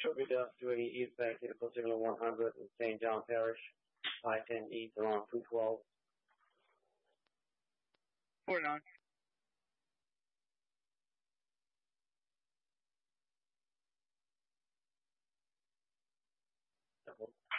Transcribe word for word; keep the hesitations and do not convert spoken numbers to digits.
Trophy Duff doing eastbound vehicle signal one hundred in Saint John Parish, I ten east along two twelve. forty-nine. Double.